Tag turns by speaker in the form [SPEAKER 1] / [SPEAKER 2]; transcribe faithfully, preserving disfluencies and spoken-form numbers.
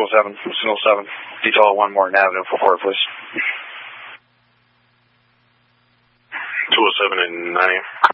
[SPEAKER 1] two oh seven, two oh seven. Detail one Morton Avenue for Fort, please.
[SPEAKER 2] two oh seven and nine A M.